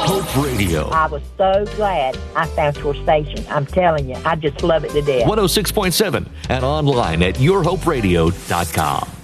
Hope Radio. I was so glad I found your station. I'm telling you, I just love it to death. 106.7 and online at yourhoperadio.com.